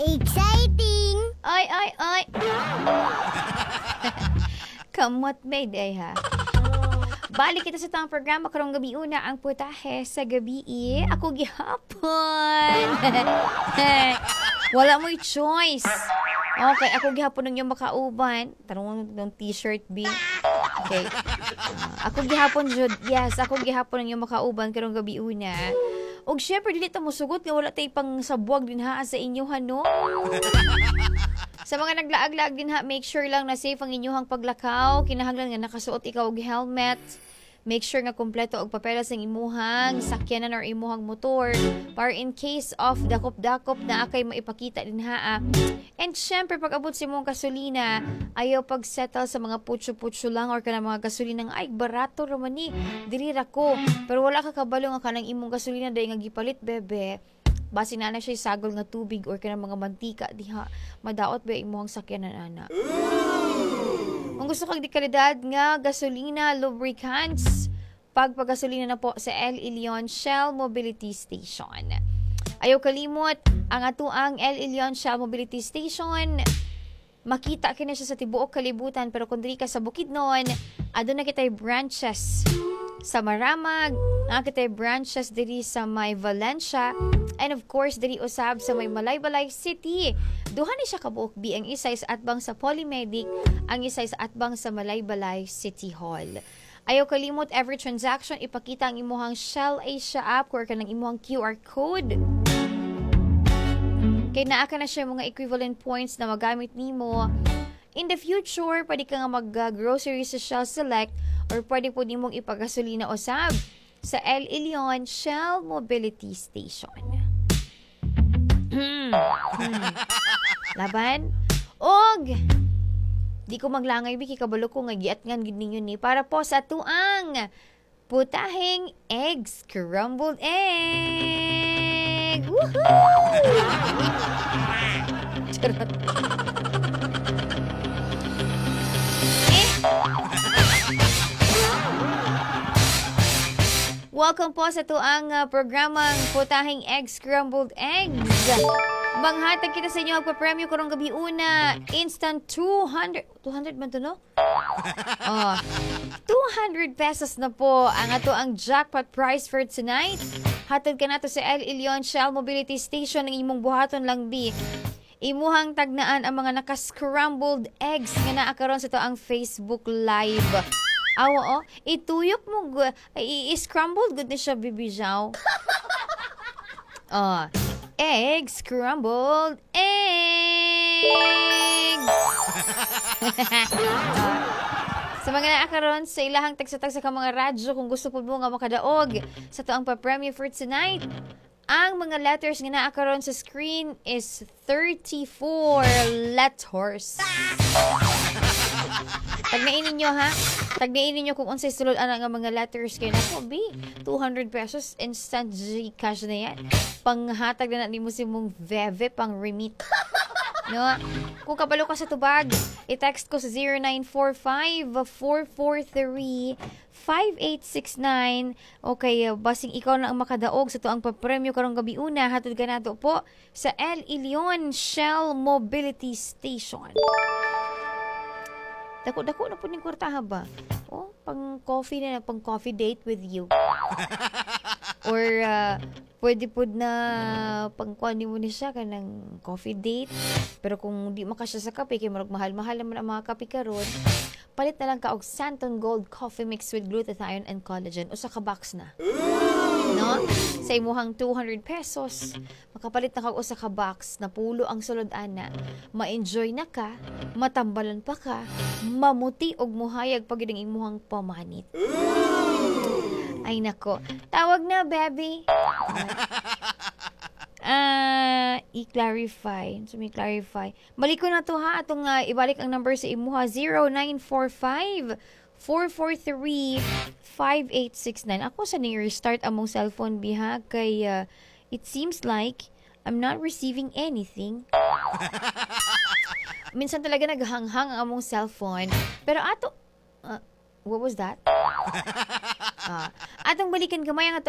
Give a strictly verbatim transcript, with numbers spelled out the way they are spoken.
Exciting! Ay, ay, ay. Kamot may day ha. Balik kita sa tang programa karong gabi una ang putahe sa gabi. Ako gihapon. Wala mo'y choice. Okay, ako gihapon ng yung makauban. Tarong ng t-shirt B. Okay. Uh, ako gihapon jud. Yes, ako gihapon ng yung makauban karong gabi una. Og syempre dili ta mo sugot nga wala tay pang sabuag din ha sa inyo no. Sa mga naglaag-laag din ha, make sure lang na safe ang inyong paglakaw. Kinahanglan nga nakasuot ikaw og helmet. Make sure nga kompleto og papeles ang imuhang sakyanan or imuhang motor para in case of dakop-dakop na akay maipakita din ha. And syempre pag abot si mong gasolina, ayaw pag-settle sa mga putyo-putyo lang or kanang mga gasolina nga ay barato raman ni diri ra ko. Pero wala ka kabalo nga kanang imong gasolina dahil nga gipalit bebe. Basi na na siya sagol nga tubig or kanang mga mantika diha. Madaot ba imuhang sakyanan ana. Kung gusto kang di kalidad nga gasolina, lubricants, pagpagasolina na po sa El Elyon Shell Mobility Station. Ayaw kalimot, ang atuang El Elyon Shell Mobility Station, makita kina siya sa tibuok kalibutan, pero kung diri ka sa Bukidnon, adun na kita'y branches sa Maramag, nga kita'y branches diri sa may Valencia, and of course diri usab sa may Malaybalay City. Duha ni siya kabuok bi, ang isa sa atbang sa Polymedic, ang isa sa atbang sa Malaybalay City Hall. Ayaw kalimot, every transaction ipakita ang imuhang Shell Asia app or kanang imuhang Q R code. Kay naa ka na siya mga equivalent points na magamit nimo. In the future, pwede ka nga mag-grocery sa Shell Select or pwede po nimong ipagasolina usab sa El Elyon Shell Mobility Station. Hmm. Hmm. Laban? Og di ko maglangay biki kabalo ko nga giatngan gid ninyo ni para po sa tuang putaheng egg scrambled egg. Woohoo! Charot. Eh? Welcome po sa tuang uh, programang Putaheng Egg Scrambled Eggs. Manghatag kita sa inyo magpapremyo karong gabi una. Instant two hundred two hundred man to no? Oh, two hundred pesos na po ang ato ang jackpot prize for tonight. Hatod ka nato sa El Elyon Shell Mobility Station ng imong buhaton lang bi. Imuhang tagnaan ang mga naka-scrambled eggs nga naa karon sa to ang Facebook Live. Awo, oh, ituyok mo, i-scrambled good na siya, bibijaw. Oh, egg, scrambled egg! uh, sa mga naakaroon sa ilahang tagsa-tagsa ka mga radyo, kung gusto po mo nga makadaog sa to ang pa-premiere for tonight, ang mga letters nga naakaroon sa screen is thirty-four letters. Tagnain ninyo ha. Tagnain ninyo kung unsay sulod ana nga mga letters kay nako bi two hundred pesos instant Gcash na yan. Panghatag na nimo si mong veve pang remit. No? Kung kabalo ka sa tubag, i-text ko sa zero nine four five, four four three, five eight six nine. Okay, basing ikaw na ang makadaog sa tuang papremyo karong gabi una, hatod ka nato po sa El Elyon Shell Mobility Station. Dako-dako na po ng kwartaha ba? Oh, pang coffee na, pang coffee date with you. Or, uh, pwede po na pangkuhanin mo na siya ka ng coffee date. Pero kung di makasya sa kape, kaya marag mahal-mahal naman ang mga kape karon, palit na lang ka og Santon Gold Coffee Mix with glutathione and collagen o sa ka-box na. No? Sa imuhang two hundred pesos, makapalit na ka o sa ka-box na pulo ang sulod ana. Ma-enjoy na ka, matambalan pa ka, mamuti og muhayag pag ang imuhang pamanit. Ay nako, tawag na baby. Ah, uh, i-clarify. So, may clarify. Balik ko na to ha. Atong uh, ibalik ang number sa imuha. zero nine four five, four four three, five eight six nine. Ako sa ni-restart among cellphone biha. Kay uh, it seems like I'm not receiving anything. Minsan talaga naghanghang ang among cellphone. Pero ato... Uh, what was that? Uh, atong balikan gamay ang ato